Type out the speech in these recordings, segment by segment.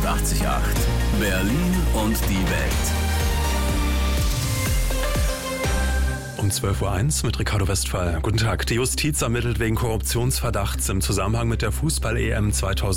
88,8. Berlin und die Welt. Um 12.01 Uhr mit Ricardo Westphal. Guten Tag. Die Justiz ermittelt wegen Korruptionsverdachts im Zusammenhang mit der Fußball-EM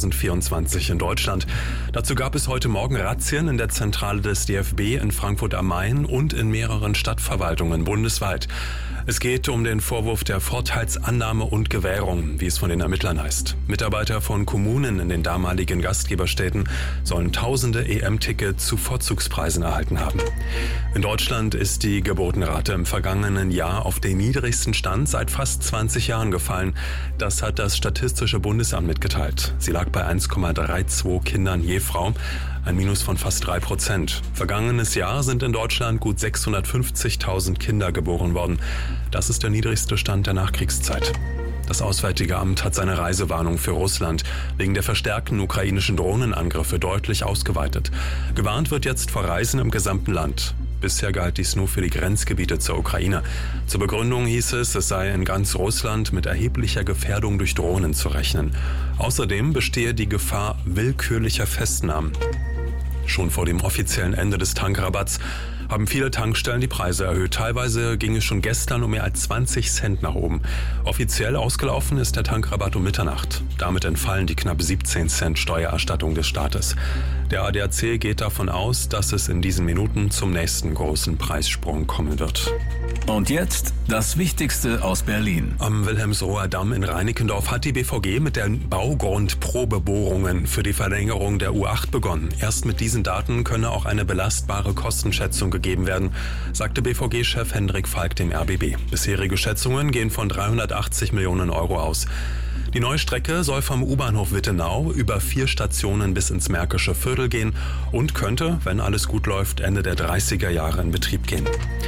2024 in Deutschland. Dazu gab es heute Morgen Razzien in der Zentrale des DFB in Frankfurt am Main und in mehreren Stadtverwaltungen bundesweit. Es geht um den Vorwurf der Vorteilsannahme und Gewährung, wie es von den Ermittlern heißt. Mitarbeiter von Kommunen in den damaligen Gastgeberstädten sollen tausende EM-Tickets zu Vorzugspreisen erhalten haben. In Deutschland ist die Geburtenrate im vergangenen Jahr auf den niedrigsten Stand seit fast 20 Jahren gefallen. Das hat das Statistische Bundesamt mitgeteilt. Sie lag bei 1,32 Kindern je Frau, ein Minus von fast 3%. Vergangenes Jahr sind in Deutschland gut 650.000 Kinder geboren worden. Das ist der niedrigste Stand der Nachkriegszeit. Das Auswärtige Amt hat seine Reisewarnung für Russland wegen der verstärkten ukrainischen Drohnenangriffe deutlich ausgeweitet. Gewarnt wird jetzt vor Reisen im gesamten Land. Bisher galt dies nur für die Grenzgebiete zur Ukraine. Zur Begründung hieß es sei in ganz Russland mit erheblicher Gefährdung durch Drohnen zu rechnen. Außerdem bestehe die Gefahr willkürlicher Festnahmen. Schon vor dem offiziellen Ende des Tankrabatts haben viele Tankstellen die Preise erhöht. Teilweise ging es schon gestern um mehr als 20 Cent nach oben. Offiziell ausgelaufen ist der Tankrabatt um Mitternacht. Damit entfallen die knapp 17 Cent Steuererstattung des Staates. Der ADAC geht davon aus, dass es in diesen Minuten zum nächsten großen Preissprung kommen wird. Und jetzt das Wichtigste aus Berlin. Am Wilhelmsroher Damm in Reinickendorf hat die BVG mit den Baugrundprobebohrungen für die Verlängerung der U8 begonnen. Erst mit diesen Daten könne auch eine belastbare Kostenschätzung gegeben werden, sagte BVG-Chef Hendrik Falk dem RBB. Bisherige Schätzungen gehen von 380 Millionen Euro aus. Die neue Strecke soll vom U-Bahnhof Wittenau über 4 Stationen bis ins Märkische Viertel gehen und könnte, wenn alles gut läuft, Ende der 30er Jahre in Betrieb gehen.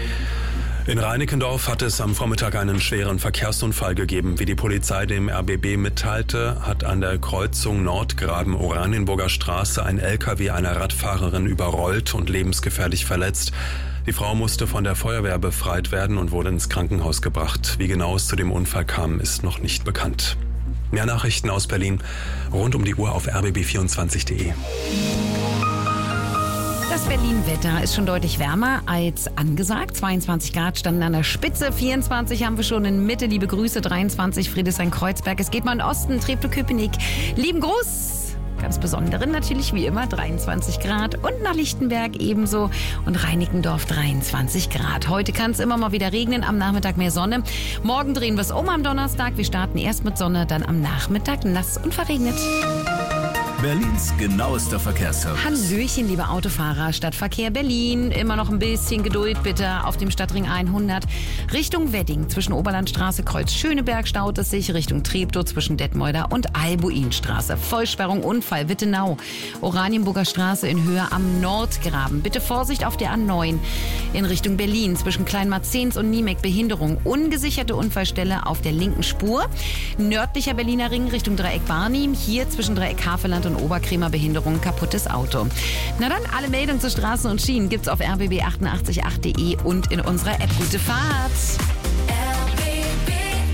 In Reinickendorf hat es am Vormittag einen schweren Verkehrsunfall gegeben. Wie die Polizei dem RBB mitteilte, hat an der Kreuzung Nordgraben-Oranienburger Straße ein LKW einer Radfahrerin überrollt und lebensgefährlich verletzt. Die Frau musste von der Feuerwehr befreit werden und wurde ins Krankenhaus gebracht. Wie genau es zu dem Unfall kam, ist noch nicht bekannt. Mehr Nachrichten aus Berlin rund um die Uhr auf rbb24.de. Das Berlin-Wetter ist schon deutlich wärmer als angesagt. 22 Grad standen an der Spitze, 24 haben wir schon in Mitte. Liebe Grüße, 23 Friedrichshain-Kreuzberg. Es geht mal in Osten, Treptow-Köpenick. Lieben Gruß! Ganz besonderen natürlich wie immer 23 Grad und nach Lichtenberg ebenso und Reinickendorf 23 Grad. Heute kann es immer mal wieder regnen, am Nachmittag mehr Sonne. Morgen drehen wir es um am Donnerstag. Wir starten erst mit Sonne, dann am Nachmittag nass und verregnet. Berlins genauester Verkehrsservice. Hallöchen, liebe Autofahrer. Stadtverkehr Berlin. Immer noch ein bisschen Geduld bitte auf dem Stadtring 100. Richtung Wedding zwischen Oberlandstraße, Kreuz Schöneberg staut es sich. Richtung Treptow zwischen Detmolder und Albuinstraße. Vollsperrung, Unfall, Wittenau. Oranienburger Straße in Höhe am Nordgraben. Bitte Vorsicht auf der A9 in Richtung Berlin zwischen Kleinmarzens und Niemek. Behinderung. Ungesicherte Unfallstelle auf der linken Spur. Nördlicher Berliner Ring Richtung Dreieck Barnim. Hier zwischen Dreieck Havelland und Oberkremer Behinderung, kaputtes Auto. Na dann, alle Meldungen zu Straßen und Schienen gibt's auf rbb888.de und in unserer App. Gute Fahrt! RBB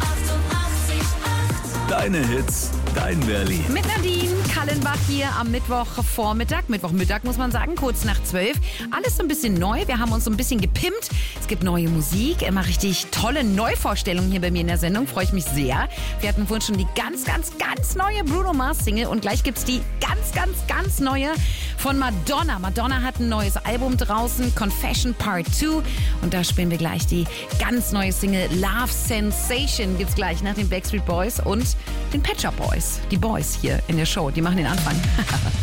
88,8. Deine Hits, dein Berlin. Mit Nadine Kallenbach hier am Mittwochmittag muss man sagen, kurz nach 12. Alles so ein bisschen neu, wir haben uns so ein bisschen gepimpt. Es gibt neue Musik, immer richtig tolle Neuvorstellungen hier bei mir in der Sendung, freue ich mich sehr. Wir hatten vorhin schon die ganz neue Bruno Mars Single und gleich gibt's die ganz neue von Madonna. Madonna hat ein neues Album draußen, Confession Part 2 und da spielen wir gleich die ganz neue Single Love Sensation, gibt's gleich nach den Backstreet Boys und den Pet Shop Boys. Die Boys hier in der Show, die machen den Anfang.